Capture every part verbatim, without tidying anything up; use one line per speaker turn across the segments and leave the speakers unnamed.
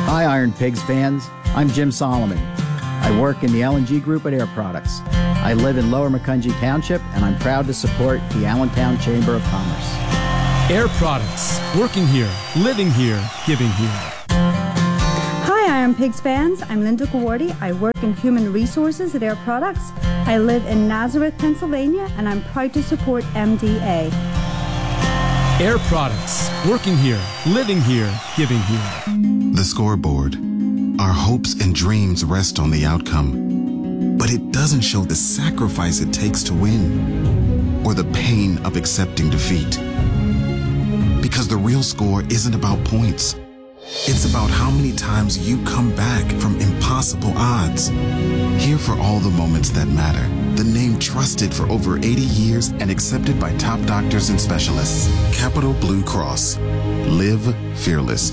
Hi, Iron Pigs fans. I'm Jim Solomon. I work in the L and G Group at Air Products. I live in Lower Macungie Township, and I'm proud to support the Allentown Chamber of Commerce.
Air Products. Working here, living here, giving here.
Hi, Iron Pigs fans. I'm Linda Gawardi. I work in Human Resources at Air Products. I live in Nazareth, Pennsylvania, and I'm proud to support M D A.
Air Products. Working here, living here, giving here.
The scoreboard. Our hopes and dreams rest on the outcome. But it doesn't show the sacrifice it takes to win, or the pain of accepting defeat. Because the real score isn't about points. It's about how many times you come back from impossible odds. Here for all the moments that matter. The name trusted for over eighty years and accepted by top doctors and specialists. Capital Blue Cross. Live fearless.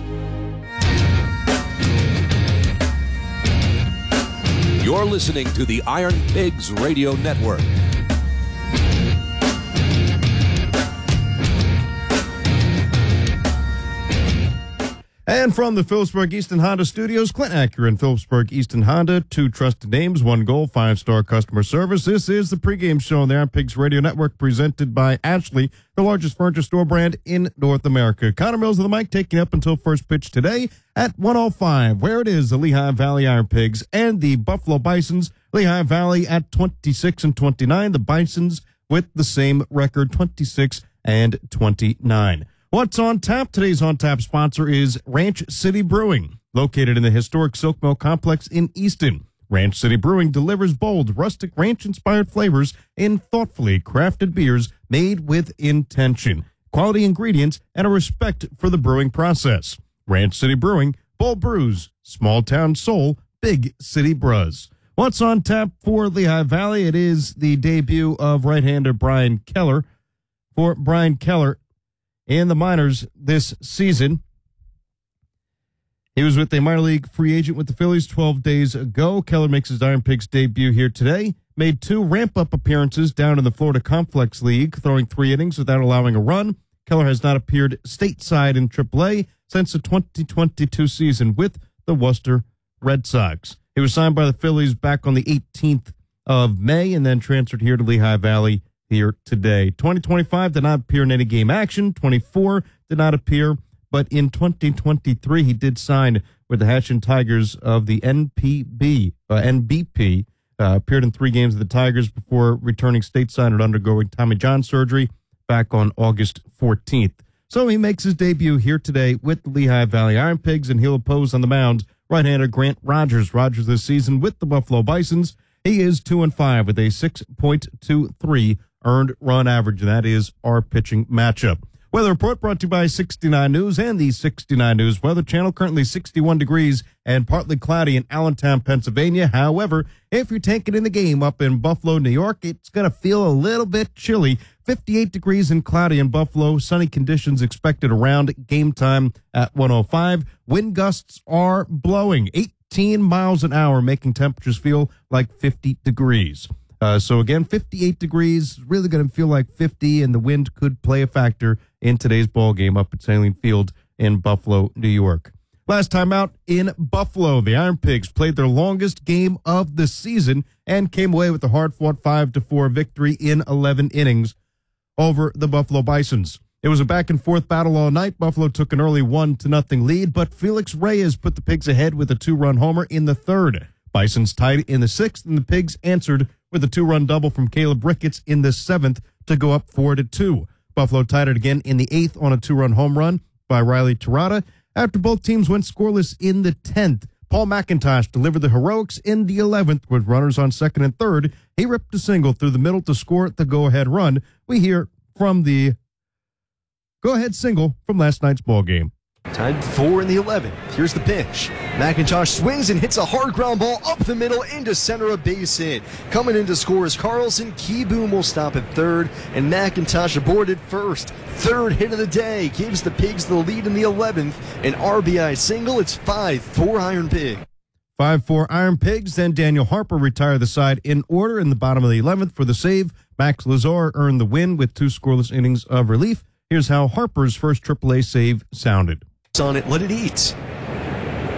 You're listening to the Iron Pigs Radio Network.
And from the Phillipsburg Easton Honda Studios, Clint Acura and Phillipsburg Easton Honda, two trusted names, one goal, five-star customer service. This is the pregame show on the Iron Pigs Radio Network, presented by Ashley, the largest furniture store brand in North America. Connor Mills of the mic, taking up until first pitch today at one oh five, where it is the Lehigh Valley Iron Pigs and the Buffalo Bisons. Lehigh Valley at twenty-six and twenty-nine. The Bisons with the same record, twenty-six and twenty-nine. What's on tap? Today's on tap sponsor is Ranch City Brewing, located in the historic Silk Mill Complex in Easton. Ranch City Brewing delivers bold, rustic, ranch-inspired flavors in thoughtfully crafted beers made with intention, quality ingredients, and a respect for the brewing process. Ranch City Brewing, bold brews, small town soul, big city bruz. What's on tap for Lehigh Valley? It is the debut of right-hander Brian Keller. For Brian Keller, in the minors this season, he was with a minor league free agent with the Phillies twelve days ago. Keller makes his Iron Pigs debut here today. Made two ramp-up appearances down in the Florida Complex League, throwing three innings without allowing a run. Keller has not appeared stateside in triple A since the twenty twenty-two season with the Worcester Red Sox. He was signed by the Phillies back on the eighteenth of May and then transferred here to Lehigh Valley here today. twenty twenty-five did not appear in any game action. twenty-four did not appear, but in twenty twenty-three he did sign with the Hatchin Tigers of the N P B, uh, N B P. Uh, appeared in three games of the Tigers before returning stateside and undergoing Tommy John surgery back on August fourteenth. So he makes his debut here today with the Lehigh Valley Iron Pigs, and he'll oppose on the mound right-hander Grant Rogers. Rogers this season with the Buffalo Bisons, he is two and five with a six point two three earned run average, and that is our pitching matchup. Weather report brought to you by sixty-nine News and the sixty-nine News Weather Channel. Currently sixty-one degrees and partly cloudy in Allentown, Pennsylvania. However, if you're taking in the game up in Buffalo, New York, it's going to feel a little bit chilly. fifty-eight degrees and cloudy in Buffalo. Sunny conditions expected around game time at one oh five. Wind gusts are blowing eighteen miles an hour, making temperatures feel like fifty degrees. Uh, so again, fifty-eight degrees, really going to feel like fifty, and the wind could play a factor in today's ball game up at Saline Field in Buffalo, New York. Last time out in Buffalo, the Iron Pigs played their longest game of the season and came away with a hard-fought five to four victory in eleven innings over the Buffalo Bisons. It was a back-and-forth battle all night. Buffalo took an early one to nothing lead, but Felix Reyes put the Pigs ahead with a two-run homer in the third. Bisons tied in the sixth, and the Pigs answered with a two-run double from Caleb Ricketts in the seventh to go up four to two. Buffalo tied it again in the eighth on a two-run home run by Riley Terada. After both teams went scoreless in the tenth, Paul McIntosh delivered the heroics in the eleventh with runners on second and third. He ripped a single through the middle to score the go-ahead run. We hear from the go-ahead single from last night's ball game.
Tied four in the eleventh. Here's the pitch. McIntosh swings and hits a hard ground ball up the middle into center, a base hit. Coming in to score is Carlson. Keyboom will stop at third, and McIntosh aboard at first. Third hit of the day gives the Pigs the lead in the eleventh. An R B I single. It's five four Iron Pig.
five four Iron Pigs. Then Daniel Harper retired the side in order in the bottom of the eleventh for the save. Max Lazar earned the win with two scoreless innings of relief. Here's how Harper's first triple A save sounded.
On it, let it eat.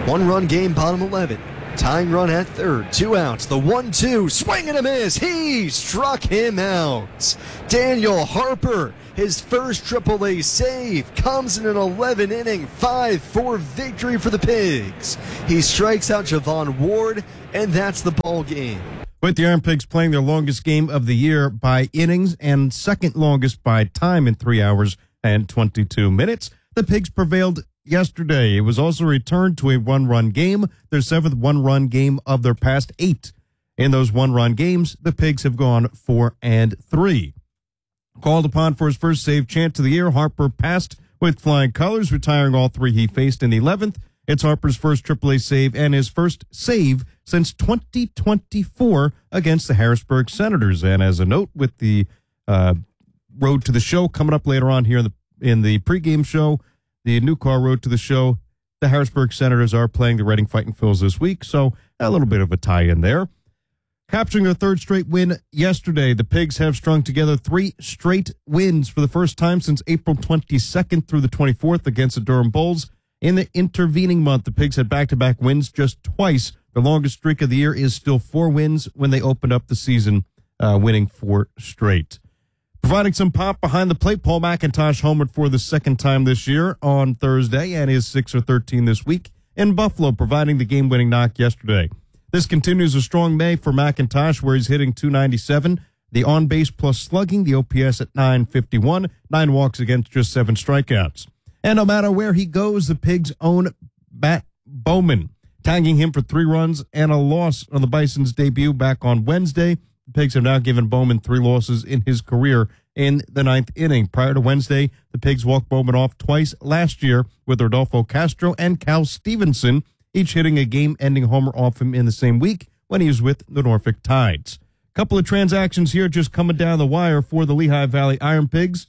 One-run game, bottom eleven. Tying run at third, two outs. The one two, swing and a miss. He struck him out. Daniel Harper, his first triple A save, comes in an eleven inning, five four victory for the Pigs. He strikes out Javon Ward, and that's the ball game.
With the Iron Pigs playing their longest game of the year by innings and second longest by time in three hours and twenty-two minutes, the Pigs prevailed yesterday. It was also returned to a one-run game, their seventh one-run game of their past eight. In those one-run games, the Pigs have gone four and three. Called upon for his first save chance of the year, Harper passed with flying colors, retiring all three he faced in the eleventh. It's Harper's first triple A save and his first save since twenty twenty-four against the Harrisburg Senators. And as a note, with the uh, road to the show coming up later on here in the in the pregame show, the new car road to the show, the Harrisburg Senators are playing the Reading Fighting Phils this week, so a little bit of a tie-in there. Capturing their third straight win yesterday, the Pigs have strung together three straight wins for the first time since April twenty-second through the twenty-fourth against the Durham Bulls. In the intervening month, the Pigs had back-to-back wins just twice. The longest streak of the year is still four wins when they opened up the season, uh, winning four straight. Providing some pop behind the plate, Paul McIntosh homered for the second time this year on Thursday and is six for thirteen this week in Buffalo, providing the game-winning knock yesterday. This continues a strong May for McIntosh, where he's hitting two ninety-seven, the on-base plus slugging, the O P S at nine fifty-one, nine walks against just seven strikeouts. And no matter where he goes, the Pigs' own Matt Bowman, tagging him for three runs and a loss on the Bison's debut back on Wednesday. The Pigs have now given Bowman three losses in his career in the ninth inning. Prior to Wednesday, the Pigs walked Bowman off twice last year with Rodolfo Castro and Cal Stevenson, each hitting a game-ending homer off him in the same week when he was with the Norfolk Tides. A couple of transactions here just coming down the wire for the Lehigh Valley Iron Pigs.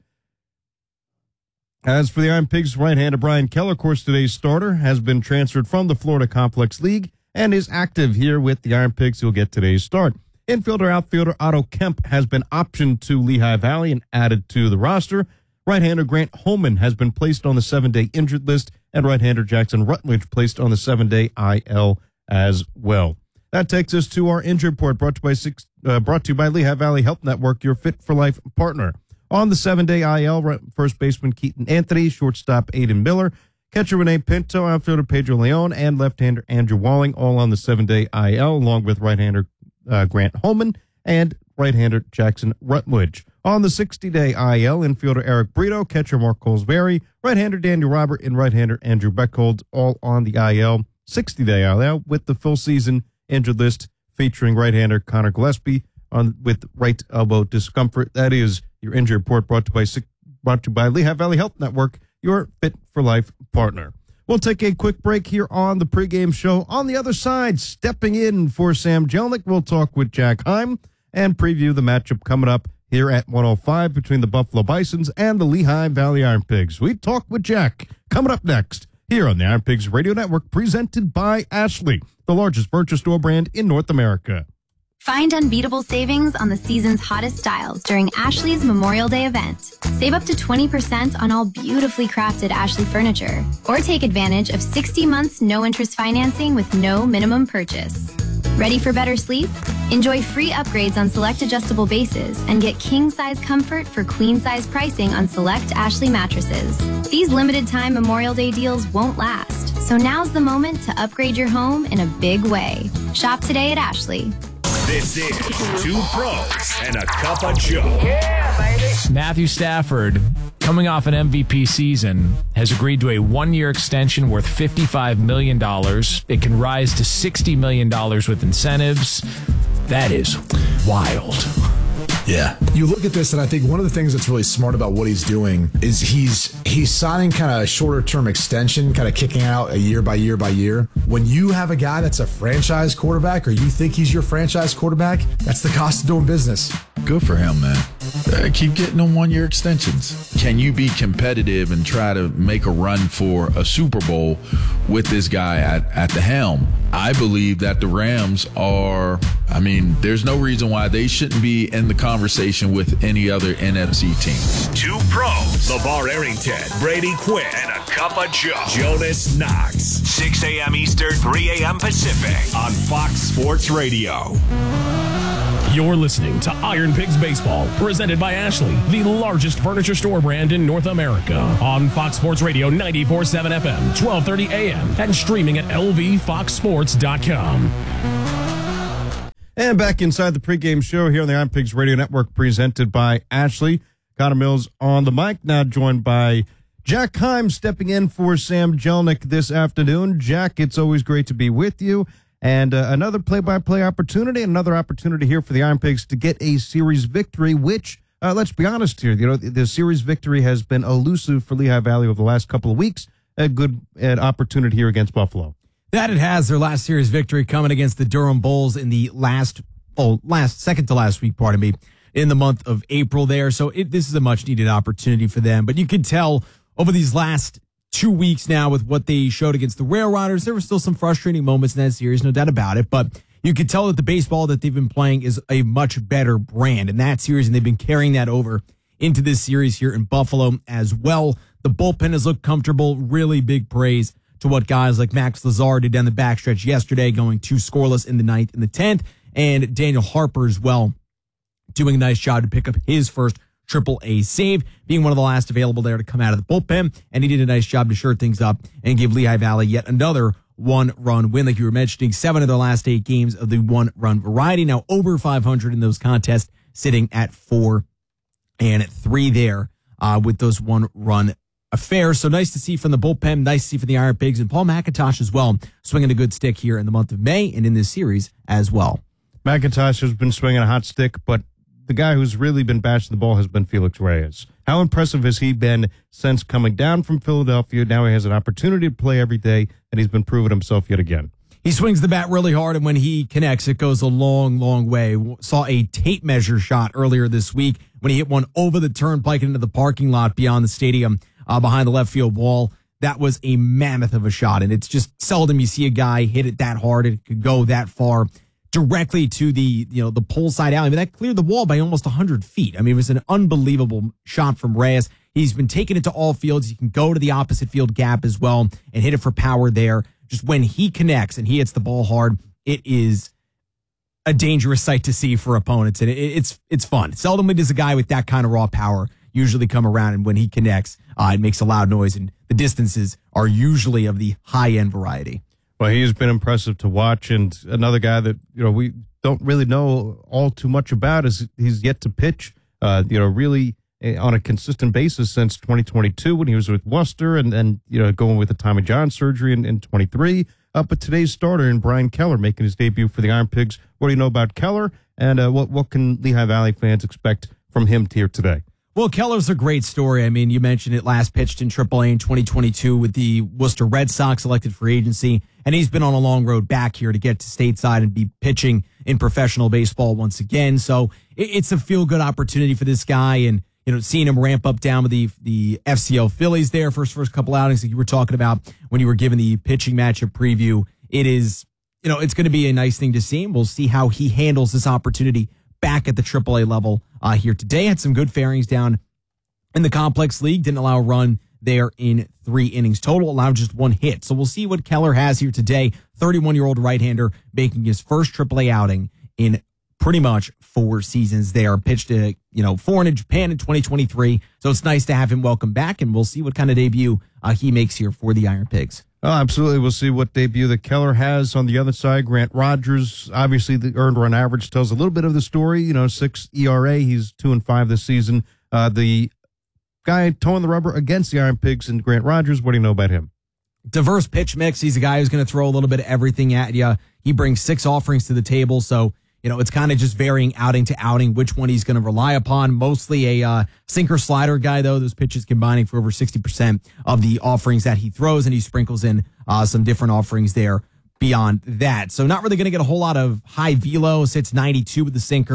As for the Iron Pigs, right-hander Brian Keller, of course, today's starter, has been transferred from the Florida Complex League and is active here with the Iron Pigs. He'll get today's start. Infielder, outfielder Otto Kemp has been optioned to Lehigh Valley and added to the roster. Right-hander Grant Holman has been placed on the seven-day injured list, and right-hander Jackson Rutledge placed on the seven-day I L as well. That takes us to our injury report, brought to, by six, uh, brought to you by Lehigh Valley Health Network, your fit-for-life partner. On the seven-day I L, first baseman Keaton Anthony, shortstop Aiden Miller, catcher Renee Pinto, outfielder Pedro Leon, and left-hander Andrew Walling, all on the seven-day I L, along with right-hander uh, Grant Holman and right-hander Jackson Rutledge. On the sixty-day I L, infielder Eric Brito, catcher Mark Colesberry, right-hander Daniel Robert, and right-hander Andrew Beckhold, all on the I L. sixty-day I L with the full season injured list featuring right-hander Connor Gillespie on with right elbow discomfort. That is your injury report brought to, by, brought to you by Lehigh Valley Health Network, your fit-for-life partner. We'll take a quick break here on the pregame show. On the other side, stepping in for Sam Jelnick, we'll talk with Jack Heim and preview the matchup coming up here at one oh five between the Buffalo Bisons and the Lehigh Valley Iron Pigs. We talk with Jack coming up next here on the Iron Pigs Radio Network, presented by Ashley, the largest furniture store brand in North America.
Find unbeatable savings on the season's hottest styles during Ashley's Memorial Day event. Save up to twenty percent on all beautifully crafted Ashley furniture. Or take advantage of sixty months no-interest financing with no minimum purchase. Ready for better sleep? Enjoy free upgrades on select adjustable bases and get king-size comfort for queen-size pricing on select Ashley mattresses. These limited-time Memorial Day deals won't last, so now's the moment to upgrade your home in a big way. Shop today at Ashley.
This is Two Pros and a Cup of Joe.
Yeah, baby. Matthew Stafford, coming off an M V P season, has agreed to a one-year extension worth fifty-five million dollars. It can rise to sixty million dollars with incentives. That is wild.
Yeah. You look at this, and I think one of the things that's really smart about what he's doing is he's he's signing kind of a shorter-term extension, kind of kicking out a year by year by year. When you have a guy that's a franchise quarterback, or you think he's your franchise quarterback, that's the cost of doing business.
Good for him, man. Uh, keep getting them one-year extensions. Can you be competitive and try to make a run for a Super Bowl with this guy at, at the helm? I believe that the Rams are, I mean, there's no reason why they shouldn't be in the conversation with any other N F C team.
Two pros, LeVar Arrington, Brady Quinn, and a cup of Joe, Jonas Knox. six a.m. Eastern, three a.m. Pacific on Fox Sports Radio.
You're listening to Iron Pigs Baseball, presented by Ashley, the largest furniture store brand in North America. On Fox Sports Radio ninety-four point seven F M, twelve thirty A M, and streaming at L V fox sports dot com.
And back inside the pregame show here on the Iron Pigs Radio Network, presented by Ashley. Connor Mills on the mic, now joined by Jack Heim, stepping in for Sam Jelnick this afternoon. Jack, it's always great to be with you. And uh, another play-by-play opportunity, another opportunity here for the Iron Pigs to get a series victory, which, uh, let's be honest here, you know, the, the series victory has been elusive for Lehigh Valley over the last couple of weeks. A good uh, opportunity here against Buffalo.
That it has, their last series victory coming against the Durham Bulls in the last, oh, last, second to last week, pardon me, in the month of April there. So it, this is a much-needed opportunity for them. But you could tell over these last two weeks now with what they showed against the Rail Riders, there were still some frustrating moments in that series, no doubt about it. But you could tell that the baseball that they've been playing is a much better brand in that series, and they've been carrying that over into this series here in Buffalo as well. The bullpen has looked comfortable. Really big praise to what guys like Max Lazar did down the backstretch yesterday, going two scoreless in the ninth and the tenth, and Daniel Harper as well, doing a nice job to pick up his first Triple A save, being one of the last available there to come out of the bullpen, and he did a nice job to shore things up and give Lehigh Valley yet another one-run win. Like you were mentioning, seven of their last eight games of the one-run variety, now over five hundred in those contests, sitting at four and three there uh, with those one-run affairs. So nice to see from the bullpen, nice to see from the Iron Pigs, and Paul McIntosh as well, swinging a good stick here in the month of May and in this series as well.
McIntosh has been swinging a hot stick, but the guy who's really been bashing the ball has been Felix Reyes. How impressive has he been since coming down from Philadelphia? Now he has an opportunity to play every day, and he's been proving himself yet again.
He swings the bat really hard, and when he connects, it goes a long, long way. Saw a tape measure shot earlier this week when he hit one over the turnpike into the parking lot beyond the stadium uh, behind the left field wall. That was a mammoth of a shot, and it's just seldom you see a guy hit it that hard. It could go that far directly to the, you know, the pole side alley. I mean, that cleared the wall by almost one hundred feet. I mean, it was an unbelievable shot from Reyes. He's been taking it to all fields. He can go to the opposite field gap as well and hit it for power there. Just when he connects and he hits the ball hard, it is a dangerous sight to see for opponents. And it, it's it's fun. Seldomly does a guy with that kind of raw power usually come around, and when he connects, uh, it makes a loud noise, and the distances are usually of the high-end variety.
Well, he has been impressive to watch, and another guy that, you know, we don't really know all too much about is he's yet to pitch, uh, you know, really on a consistent basis since twenty twenty-two when he was with Worcester, and then, you know, going with the Tommy John surgery in, in twenty-three. Uh, but today's starter in Brian Keller making his debut for the Iron Pigs. What do you know about Keller, and uh, what, what can Lehigh Valley fans expect from him here today?
Well, Keller's a great story. I mean, you mentioned it, last pitched in triple A in twenty twenty-two with the Worcester Red Sox, elected free agency, and he's been on a long road back here to get to stateside and be pitching in professional baseball once again. So it's a feel-good opportunity for this guy, and, you know, seeing him ramp up down with the the F C L Phillies there for his first couple outings that you were talking about when you were giving the pitching matchup preview. It is, you know, it's going to be a nice thing to see, and we'll see how he handles this opportunity back at the triple A level uh, here today. Had some good fairings down in the complex league. Didn't allow a run there in three innings total. Allowed just one hit. So we'll see what Keller has here today. thirty-one-year-old right-hander making his first triple A outing in pretty much four seasons there. Pitched a, you know, four in Japan in twenty twenty-three. So it's nice to have him welcome back, and we'll see what kind of debut uh, he makes here for the Iron Pigs.
Oh, absolutely. We'll see what debut that Keller has. On the other side, Grant Rogers, obviously the earned run average tells a little bit of the story. You know, six E R A. He's two and five this season. Uh, the guy towing the rubber against the Iron Pigs and Grant Rogers, what do you know about him?
Diverse pitch mix. He's a guy who's going to throw a little bit of everything at you. He brings six offerings to the table, so, you know, it's kind of just varying outing to outing which one he's going to rely upon. Mostly a uh, sinker slider guy, though. Those pitches combining for over sixty percent of the offerings that he throws, and he sprinkles in uh, some different offerings there beyond that. So not really going to get a whole lot of high velo. Sits ninety-two with the sinker.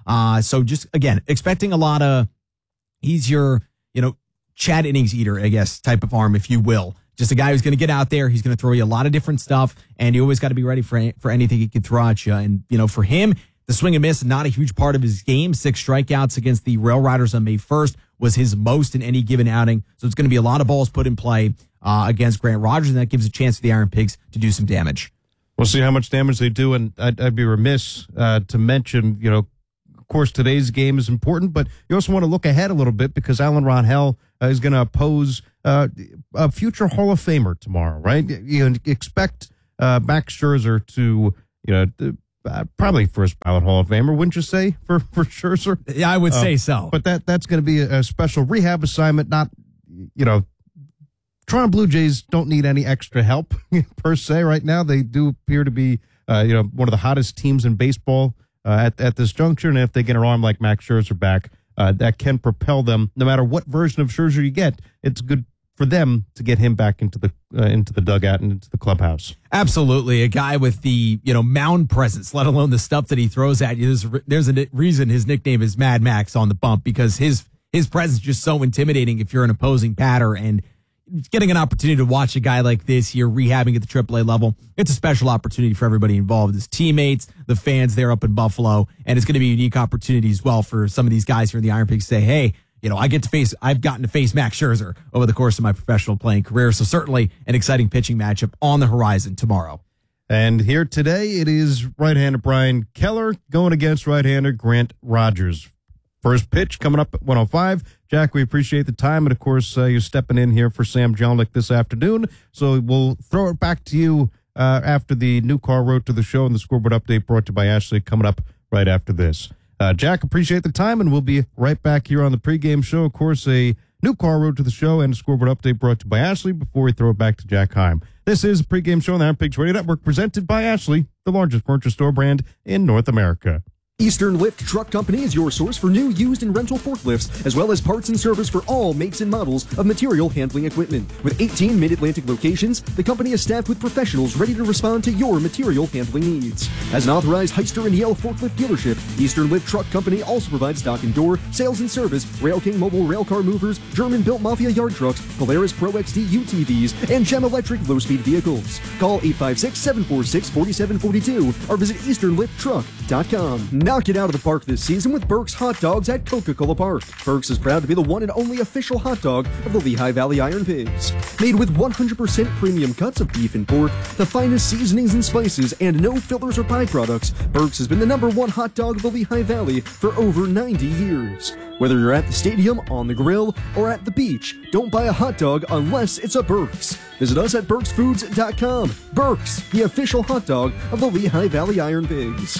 Uh, so just, again, expecting a lot of, he's your, you know, Chad innings eater, I guess, type of arm, if you will. Just a guy who's going to get out there. He's going to throw you a lot of different stuff, and you always got to be ready for for anything he can throw at you. And, you know, for him, the swing and miss, not a huge part of his game. Six strikeouts against the Rail Riders on May first was his most in any given outing. So it's going to be a lot of balls put in play uh, against Grant Rogers, and that gives a chance for the Iron Pigs to do some damage.
We'll see how much damage they do, and I'd, I'd be remiss uh, to mention, you know, of course, today's game is important, but you also want to look ahead a little bit because Alan Ron uh, is going to oppose uh, a future Hall of Famer tomorrow, right? You know, expect uh, Max Scherzer to, you know, uh, probably first ballot Hall of Famer, wouldn't you say, for, for Scherzer?
Yeah, I would
uh,
say so.
But that that's going to be a, a special rehab assignment, not, you know, Toronto Blue Jays don't need any extra help per se right now. They do appear to be, uh, you know, one of the hottest teams in baseball uh, at at this juncture. And if they get an arm like Max Scherzer back, uh, that can propel them. No matter what version of Scherzer you get, it's good for them to get him back into the uh, into the dugout and into the clubhouse.
Absolutely, a guy with the you know mound presence, let alone the stuff that he throws at you. There's, there's a reason his nickname is Mad Max on the bump, because his his presence is just so intimidating if you're an opposing batter. And getting an opportunity to watch a guy like this here rehabbing at the triple A level, it's a special opportunity for everybody involved, his teammates, the fans there up in Buffalo, and it's going to be a unique opportunity as well for some of these guys here in the Iron Pigs to say, hey, you know, I get to face, I've gotten to face Max Scherzer over the course of my professional playing career. So certainly an exciting pitching matchup on the horizon tomorrow.
And here today, it is right-hander Brian Keller going against right-hander Grant Rogers. First pitch coming up at one oh five. Jack, we appreciate the time. And, of course, uh, you're stepping in here for Sam Jelnick this afternoon. So we'll throw it back to you uh, after the new car road to the show and the scoreboard update brought to you by Ashley coming up right after this. Uh, Jack, appreciate the time, and we'll be right back here on the pregame show. Of course, a new car road to the show and a scoreboard update brought to you by Ashley before we throw it back to Jack Heim. This is a pregame show on the Iron Pigs Radio Network presented by Ashley, the largest furniture store brand in North America.
Eastern Lift Truck Company is your source for new, used, and rental forklifts, as well as parts and service for all makes and models of material handling equipment. With eighteen Mid-Atlantic locations, the company is staffed with professionals ready to respond to your material handling needs. As an authorized Hyster and Yale forklift dealership, Eastern Lift Truck Company also provides dock and door, sales and service, Rail King mobile railcar movers, German-built Mafia yard trucks, Polaris Pro X D U T Vs, and Gem Electric low-speed vehicles. Call eight five six, seven four six, four seven four two or visit eastern lift truck dot com. Knock it out of the park this season with Burke's Hot Dogs at Coca-Cola Park. Burke's is proud to be the one and only official hot dog of the Lehigh Valley Iron Pigs. Made with one hundred percent premium cuts of beef and pork, the finest seasonings and spices, and no fillers or byproducts, Burke's has been the number one hot dog of the Lehigh Valley for over ninety years. Whether you're at the stadium, on the grill, or at the beach, don't buy a hot dog unless it's a Burke's. Visit us at burks foods dot com. Burke's, the official hot dog of the Lehigh Valley Iron Pigs.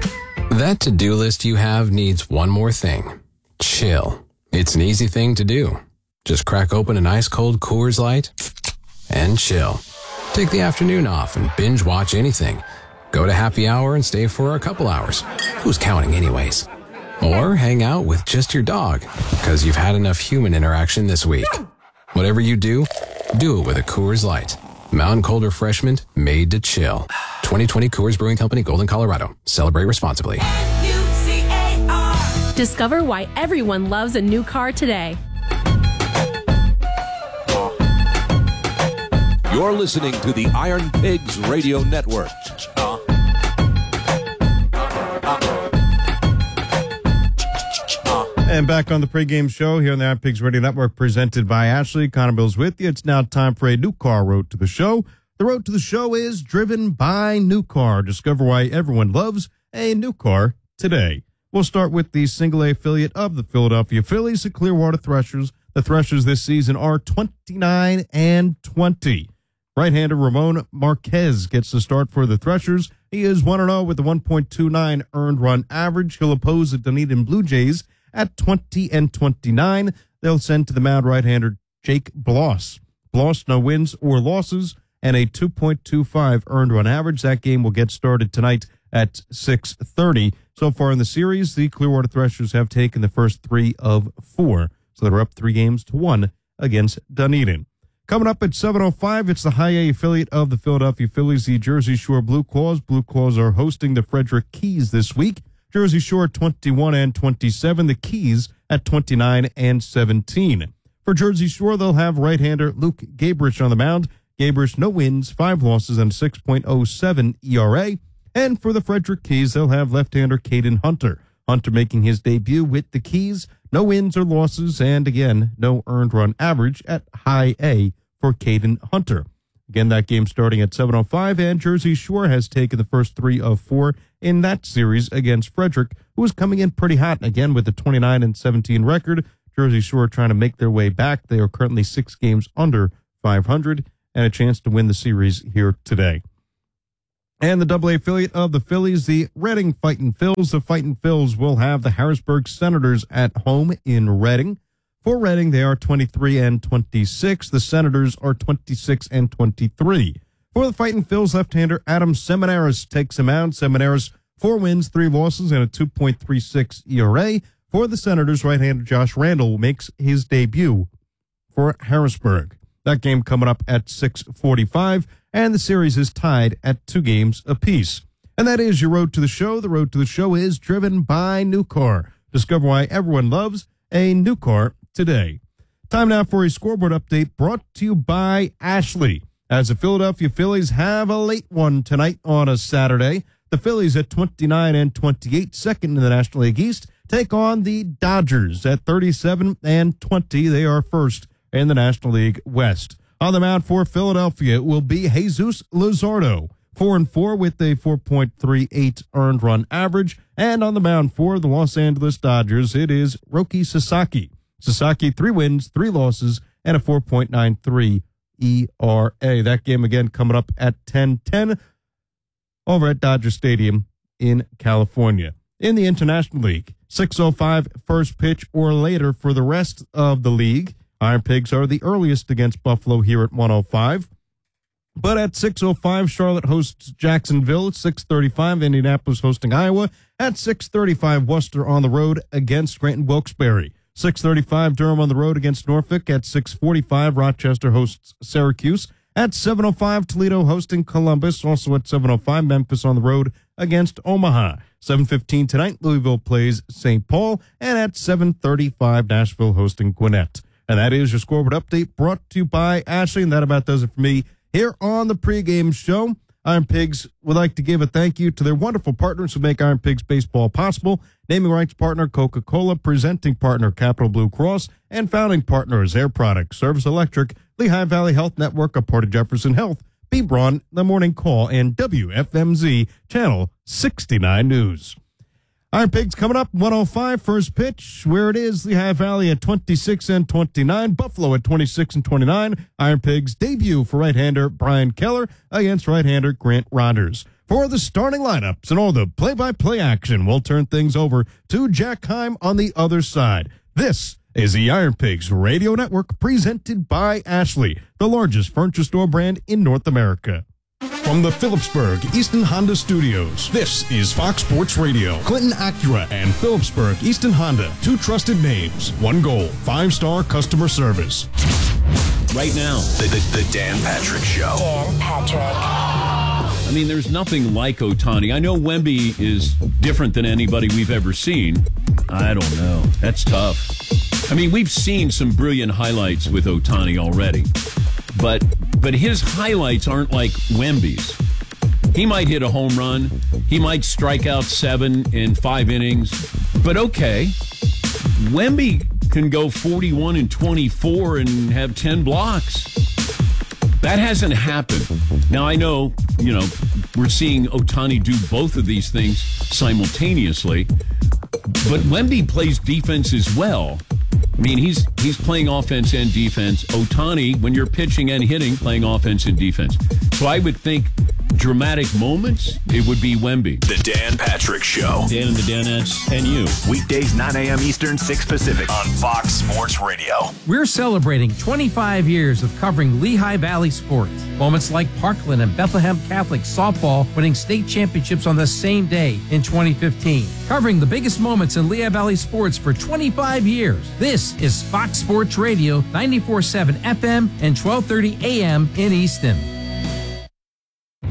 That to-do list you have needs one more thing. Chill. It's an easy thing to do. Just crack open an ice-cold Coors Light and chill. Take the afternoon off and binge watch anything. Go to happy hour and stay for a couple hours. Who's counting anyways? Or hang out with just your dog, because you've had enough human interaction this week. Whatever you do, do it with a Coors Light. Mountain cold refreshment made to chill. twenty twenty Coors Brewing Company, Golden, Colorado. Celebrate responsibly.
Discover why everyone loves a new car today.
You're listening to the Iron Pigs Radio Network.
And back on the pregame show here on the Iron Pigs Radio Network, presented by Ashley. Connor Bill's with you. It's now time for a new car road to the show. The road to the show is driven by New Car. Discover why everyone loves a new car today. We'll start with the single A affiliate of the Philadelphia Phillies, the Clearwater Threshers. The Threshers this season are twenty-nine and twenty. Right-hander Ramon Marquez gets the start for the Threshers. He is one and oh with a one point two nine earned run average. He'll oppose the Dunedin Blue Jays at twenty and twenty-nine. They'll send to the mound right-hander Jake Bloss. Bloss, no wins or losses, and a two point two five earned run average. That game will get started tonight at six thirty. So far in the series, the Clearwater Threshers have taken the first three of four. So they're up three games to one against Dunedin. Coming up at seven oh five, it's the high A affiliate of the Philadelphia Phillies, the Jersey Shore Blue Claws. Blue Claws are hosting the Frederick Keys this week. Jersey Shore twenty-one and twenty-seven. The Keys at twenty-nine and seventeen. For Jersey Shore, they'll have right-hander Luke Gabrich on the mound. Gabrich, no wins, five losses, and a six point oh seven E R A. And for the Frederick Keys, they'll have left-hander Caden Hunter. Hunter making his debut with the Keys. No wins or losses, and again, no earned run average at high A for Caden Hunter. Again, that game starting at seven oh five, and Jersey Shore has taken the first three of four in that series against Frederick, who is coming in pretty hot. And again, with the twenty-nine and seventeen record, Jersey Shore trying to make their way back. They are currently six games under five hundred and a chance to win the series here today. And the double A affiliate of the Phillies, the Reading Fightin' Phils. The Fightin' Phils will have the Harrisburg Senators at home in Reading. For Reading, they are twenty-three and twenty-six. The Senators are twenty-six and twenty-three. For the Fightin' Phils, left-hander Adam Seminaris takes him out. Seminaris, four wins, three losses, and a two point three six E R A. For the Senators, right-hander Josh Randall makes his debut for Harrisburg. That game coming up at six forty-five, and the series is tied at two games apiece. And that is your Road to the Show. The Road to the Show is driven by New Car. Discover why everyone loves a new car today. Time now for a scoreboard update brought to you by Ashley. As the Philadelphia Phillies have a late one tonight on a Saturday. The Phillies at twenty-nine and twenty-eight, second in the National League East, take on the Dodgers at thirty-seven and twenty. They are first in the National League West. On the mound for Philadelphia will be Jesus Luzardo, four and four with a four point three eight earned run average. And on the mound for the Los Angeles Dodgers, it is Roki Sasaki. Sasaki, three wins, three losses, and a four point nine three E R A. That game again coming up at ten ten over at Dodger Stadium in California. In the International League, six oh five first pitch or later for the rest of the league. Iron Pigs are the earliest against Buffalo here at one oh five. But at six oh five, Charlotte hosts Jacksonville. six thirty-five, Indianapolis hosting Iowa. At six thirty-five, Worcester on the road against Scranton Wilkes-Barre. six thirty-five, Durham on the road against Norfolk. At six forty-five, Rochester hosts Syracuse. At seven oh five, Toledo hosting Columbus. Also at seven oh five, Memphis on the road against Omaha. seven fifteen tonight, Louisville plays Saint Paul. And at seven thirty-five, Nashville hosting Gwinnett. And that is your scoreboard update brought to you by Ashley. And that about does it for me here on the pregame show. Iron Pigs would like to give a thank you to their wonderful partners who make Iron Pigs baseball possible. Naming rights partner Coca-Cola, presenting partner Capital Blue Cross, and founding partners Air Products, Service Electric, Lehigh Valley Health Network, a part of Jefferson Health, B. Braun, The Morning Call, and W F M Z Channel sixty-nine News. Iron Pigs coming up, one oh five, first pitch, where it is Lehigh Valley at twenty-six and twenty-nine, Buffalo at twenty-six and twenty-nine. Iron Pigs debut for right-hander Brian Keller against right-hander Grant Rogers. For the starting lineups and all the play-by-play action, we'll turn things over to Jack Heim on the other side. This is the Iron Pigs Radio Network presented by Ashley, the largest furniture store brand in North America. From the Phillipsburg Easton Honda Studios, this is Fox Sports Radio. Clinton Acura and Phillipsburg Easton Honda, two trusted names, one goal, five-star customer service.
Right now, the, the, the Dan Patrick Show.
Dan Patrick.
I mean, there's nothing like Ohtani. I know Wemby is different than anybody we've ever seen. I don't know. That's tough. I mean, we've seen some brilliant highlights with Ohtani already. But but his highlights aren't like Wemby's. He might hit a home run. He might strike out seven in five innings. But okay, Wemby can go forty-one and twenty-four and have ten blocks. That hasn't happened. Now, I know, you know, we're seeing Ohtani do both of these things simultaneously. But Wemby plays defense as well. I mean, he's he's playing offense and defense. Ohtani, when you're pitching and hitting, playing offense and defense. So I would think dramatic moments, it would be Wemby.
The Dan Patrick Show.
Dan and the Danettes and you.
Weekdays, nine a.m. Eastern, six Pacific on Fox Sports Radio.
We're celebrating twenty-five years of covering Lehigh Valley sports. Moments like Parkland and Bethlehem Catholic softball winning state championships on the same day in twenty fifteen. Covering the biggest moments in Lehigh Valley sports for twenty-five years. This is Fox Sports Radio, ninety-four point seven F M and twelve thirty A M in Easton.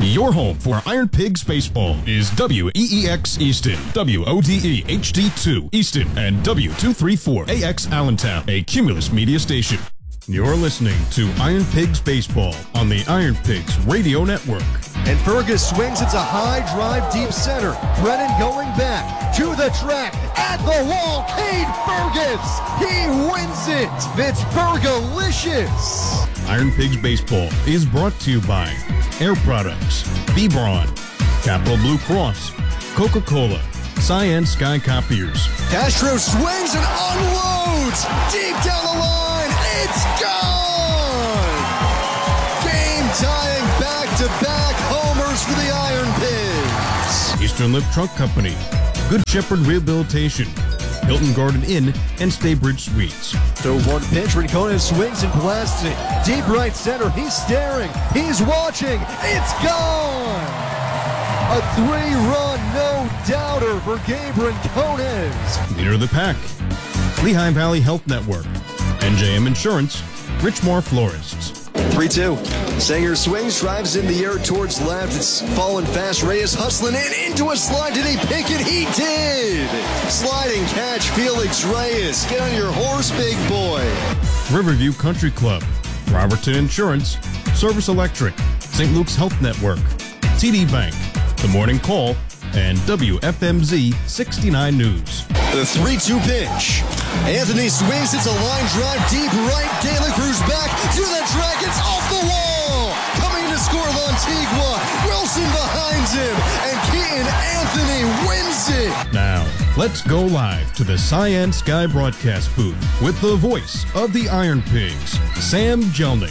Your home for Iron Pigs baseball is W E E X Easton, W O D E H D two Easton, and W two thirty-four A X Allentown, a Cumulus media station. You're listening to Iron Pigs baseball on the Iron Pigs Radio Network.
And Fergus swings. It's a high drive deep center. Brennan going back to the track at the wall. Cade Fergus. He wins it. It's Fergalicious.
Iron Pigs baseball is brought to you by Air Products, B-Braun, Capital Blue Cross, Coca-Cola, Cyan Sky Copiers.
Castro swings and unloads deep down the line. It's gone. Game tying back-to-back homers for the Iron Pigs.
Eastern Lift Truck Company, Good Shepherd Rehabilitation, Hilton Garden Inn, and Staybridge Suites.
So one pitch, Rincones swings and blasts it. Deep right center, he's staring, he's watching, it's gone! A three-run no-doubter for Gabe Rincones.
Leader of the pack, Lehigh Valley Health Network, N J M Insurance, Richmore Florists.
three two. Sanger swings, drives in the air towards left. It's falling fast. Reyes hustling in into a slide. Did he pick it? He did. Sliding catch, Felix Reyes. Get on your horse, big boy.
Riverview Country Club, Robertson Insurance, Service Electric, Saint Luke's Health Network, T D Bank, The Morning Call, and W F M Z sixty-nine News.
The three two pitch. Anthony swings. It's a line drive deep right. De La Cruz back to the track. It's off the wall. Coming to score Lantigua. Wilson behind him. And Keaton Anthony wins it.
Now, let's go live to the Cyan Sky broadcast booth with the voice of the Iron Pigs, Sam Jelnick.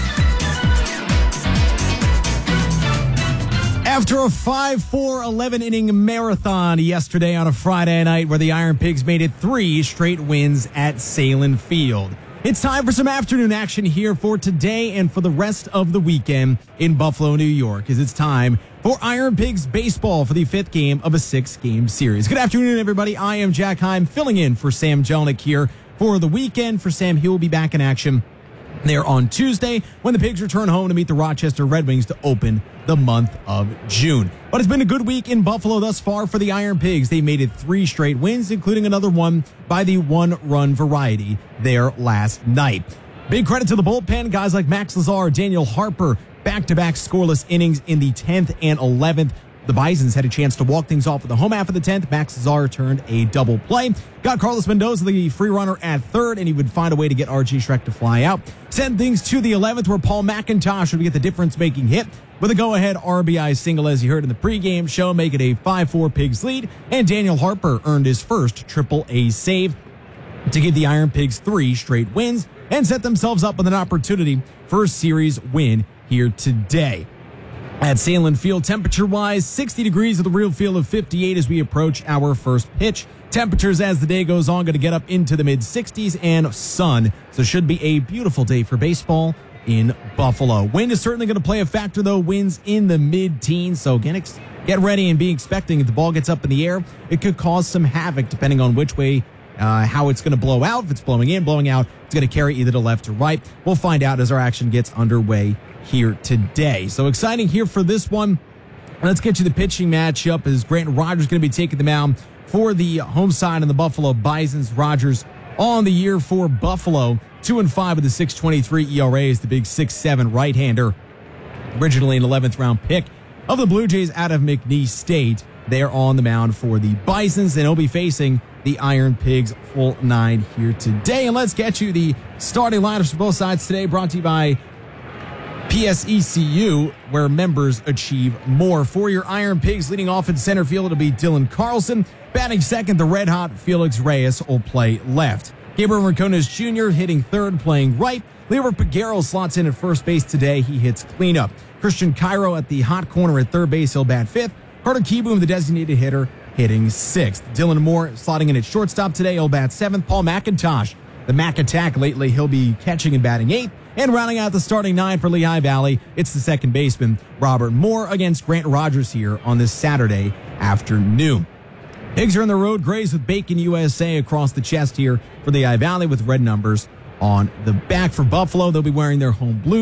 After a five four eleven inning marathon yesterday on a Friday night where the Iron Pigs made it three straight wins at Salem Field, it's time for some afternoon action here for today and for the rest of the weekend in Buffalo, New York, as it's time for Iron Pigs baseball for the fifth game of a six-game series. Good afternoon, everybody. I am Jack Heim, filling in for Sam Jelnick here for the weekend. For Sam, he will be back in action there on Tuesday when the Pigs return home to meet the Rochester Red Wings to open the month of June. But it's been a good week in Buffalo thus far for the Iron Pigs. They made it three straight wins, including another one by the one-run variety there last night. Big credit to the bullpen, guys like Max Lazar, Daniel Harper, back-to-back scoreless innings in the tenth and eleventh. The Bisons had a chance to walk things off with the home half of the tenth. Max Lazar turned a double play. Got Carlos Mendoza, the free runner, at third, and he would find a way to get R G Schreck to fly out. Send things to the eleventh, where Paul McIntosh would get the difference-making hit with a go-ahead R B I single, as you heard in the pregame show, make it a five four Pigs lead. And Daniel Harper earned his first triple A save to give the Iron Pigs three straight wins and set themselves up with an opportunity for a series win here today. At Salem Field, temperature-wise, sixty degrees with a real feel of fifty-eight as we approach our first pitch. Temperatures as the day goes on going to get up into the mid-sixties and sun. So should be a beautiful day for baseball in Buffalo. Wind is certainly going to play a factor, though. Winds in the mid-teens. So again, ex- get ready and be expecting if the ball gets up in the air, it could cause some havoc depending on which way, uh, how it's going to blow out. If it's blowing in, blowing out, it's going to carry either to left or right. We'll find out as our action gets underway here today. So exciting here for this one. Let's get you the pitching matchup as Grant Rogers going to be taking the mound for the home side of the Buffalo Bisons. Rogers on the year for Buffalo, two and five with a six twenty-three E R A, is the big six seven right-hander. Originally an eleventh round pick of the Blue Jays out of McNeese State. They're on the mound for the Bisons, and he'll be facing the Iron Pigs full nine here today. And let's get you the starting lineups for both sides today, brought to you by P S E C U, where members achieve more. For your Iron Pigs, leading off in center field, it'll be Dylan Carlson. Batting second, the red-hot Felix Reyes will play left. Gabriel Rincones Junior hitting third, playing right. Lever Piguero slots in at first base today. He hits cleanup. Christian Cairo at the hot corner at third base. He'll bat fifth. Carter Kieboom, the designated hitter, hitting sixth. Dylan Moore slotting in at shortstop today. He'll bat seventh. Paul McIntosh, the Mac attack lately, he'll be catching and batting eighth. And rounding out the starting nine for Lehigh Valley, it's the second baseman, Robert Moore, against Grant Rogers here on this Saturday afternoon. Pigs are in the road grays with Bacon U S A across the chest here for Lehigh Valley with red numbers on the back. For Buffalo, they'll be wearing their home blues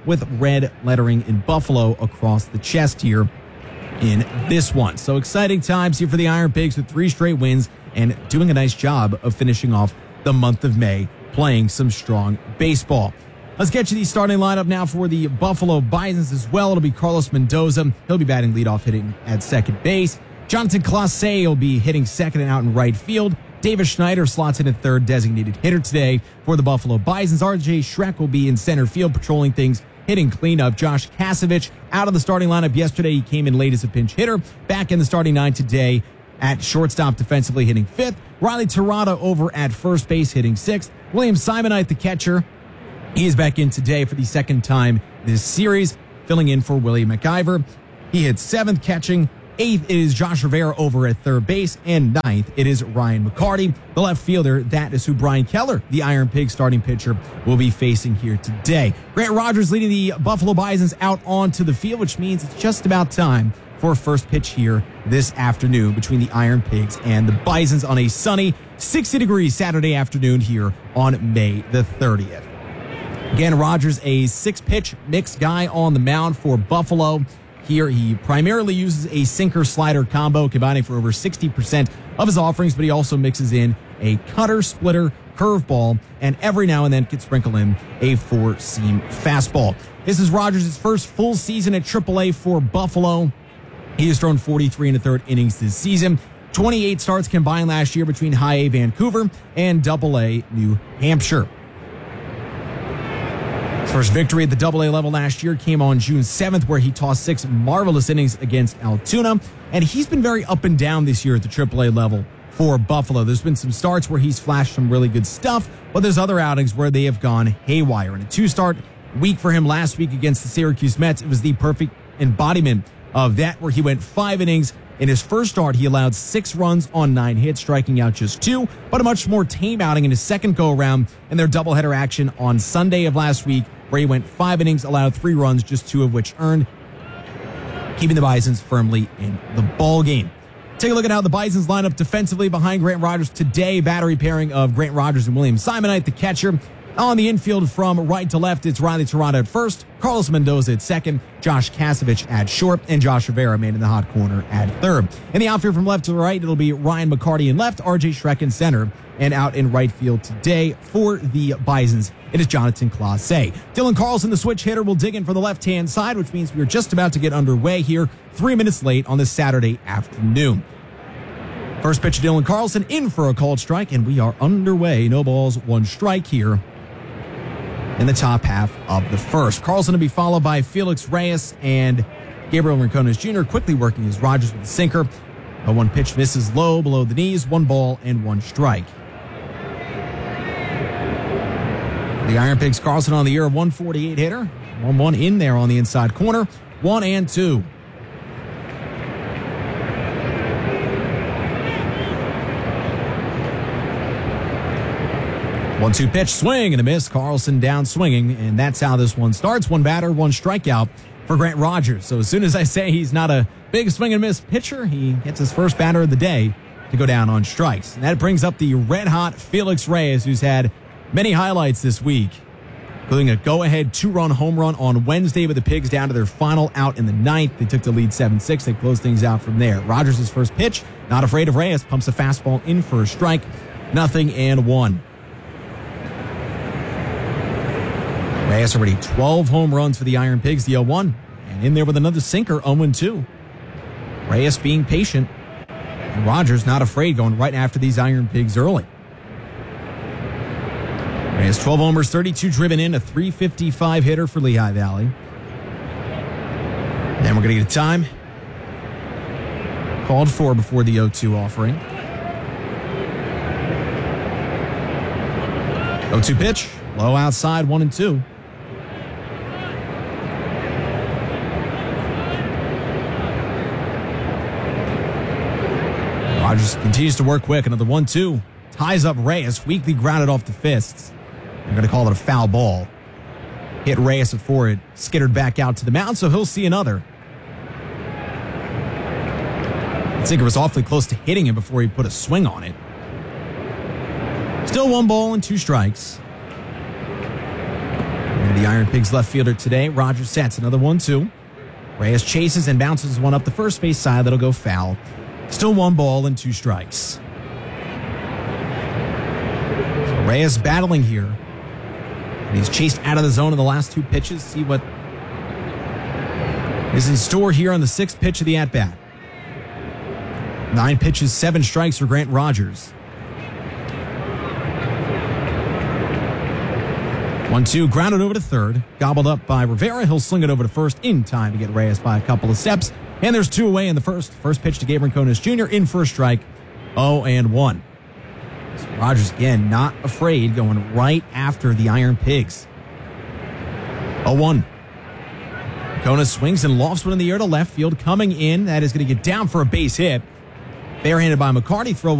with red lettering in Buffalo across the chest here in this one. So exciting times here for the Iron Pigs with three straight wins and doing a nice job of finishing off the month of May, playing some strong baseball. Let's get you the starting lineup now for the Buffalo Bisons as well. It'll be Carlos Mendoza. He'll be batting leadoff, hitting at second base. Jonathan Clase will be hitting second and out in right field. Davis Schneider slots in at third, designated hitter today for the Buffalo Bisons. R J Schreck will be in center field, patrolling things, hitting cleanup. Josh Kasevich out of the starting lineup yesterday. He came in late as a pinch hitter. Back in the starting nine today at shortstop, defensively hitting fifth. Riley Terada over at first base, hitting sixth. William Simonite, the catcher, he is back in today for the second time this series, filling in for Willie McIver. He hits seventh, catching. Eighth is Josh Rivera over at third base. And ninth, it is Ryan McCarty, the left fielder. That is who Brian Keller, the Iron Pig starting pitcher, will be facing here today. Grant Rogers leading the Buffalo Bisons out onto the field, which means it's just about time for first pitch here this afternoon between the Iron Pigs and the Bisons on a sunny sixty degrees Saturday afternoon here on May the thirtieth. Again, Rogers, a six-pitch mixed guy on the mound for Buffalo. Here, he primarily uses a sinker-slider combo, combining for over sixty percent of his offerings, but he also mixes in a cutter, splitter, curveball, and every now and then can sprinkle in a four-seam fastball. This is Rogers' first full season at triple A for Buffalo. He has thrown forty-three and a third innings this season. twenty-eight starts combined last year between High A Vancouver and Double A New Hampshire. His first victory at the Double A level last year came on June seventh, where he tossed six marvelous innings against Altoona, and he's been very up and down this year at the triple A level for Buffalo. There's been some starts where he's flashed some really good stuff, but there's other outings where they have gone haywire. In a two-start week for him last week against the Syracuse Mets, it was the perfect embodiment of that, where he went five innings. In his first start, he allowed six runs on nine hits, striking out just two, but a much more tame outing in his second go-around in their doubleheader action on Sunday of last week, where he went five innings, allowed three runs, just two of which earned, keeping the Bisons firmly in the ball game. Take a look at how the Bisons line up defensively behind Grant Rogers today. Battery pairing of Grant Rogers and William Simonite, the catcher. On the infield from right to left, it's Riley Terada at first, Carlos Mendoza at second, Josh Kasevich at short, and Josh Rivera man in the hot corner at third. In the outfield from left to right, it'll be Ryan McCarty in left, R J Schreck in center, and out in right field today for the Bisons, it is Jonathan Clase. Dylan Carlson, the switch hitter, will dig in for the left-hand side, which means we're just about to get underway here, three minutes late on this Saturday afternoon. First pitch, Dylan Carlson in for a called strike, and we are underway. No balls, one strike here in the top half of the first. Carlson to be followed by Felix Reyes and Gabriel Rincones Junior quickly working as Rogers with the sinker. A one pitch misses low below the knees, one ball and one strike. The Iron Pigs, Carlson on the year, one forty-eight hitter. one one in there on the inside corner. One and two. one two pitch, swing and a miss. Carlson down swinging, and that's how this one starts. One batter, one strikeout for Grant Rogers. So as soon as I say he's not a big swing and miss pitcher, he gets his first batter of the day to go down on strikes. And that brings up the red-hot Felix Reyes, who's had many highlights this week, including a go-ahead two-run home run on Wednesday with the Pigs down to their final out in the ninth. They took the lead seven six. They closed things out from there. Rogers' first pitch, not afraid of Reyes, pumps a fastball in for a strike. Nothing and one. Reyes already twelve home runs for the Iron Pigs, the oh one. And in there with another sinker, oh and two. Reyes being patient. And Rogers not afraid, going right after these Iron Pigs early. Reyes twelve homers, thirty-two driven in, a three fifty-five hitter for Lehigh Valley. And we're going to get a time called for before the oh two offering. oh two pitch, low outside, one and two. Rogers continues to work quick. Another one two. Ties up Reyes. Weakly grounded off the fists. They're going to call it a foul ball. Hit Reyes before it skittered back out to the mound, so he'll see another. I think it was awfully close to hitting him before he put a swing on it. Still one ball and two strikes. And The Iron Pigs left fielder today, Rogers sets another one two. Reyes chases and bounces one up the first base side that'll go foul. Still one ball and two strikes. So Reyes battling here. And he's chased out of the zone in the last two pitches. See what is in store here on the sixth pitch of the at-bat. Nine pitches, seven strikes for Grant Rogers. one two, grounded over to third. Gobbled up by Rivera. He'll sling it over to first in time to get Reyes by a couple of steps. And there's two away in the first. First pitch to Gabriel Rincones Junior in for a strike. oh and one. So Rogers, again, not afraid, going right after the Iron Pigs. oh one. Rincones swings and lofts one in the air to left field. Coming in, that is going to get down for a base hit. Barehanded by McCarty. Throw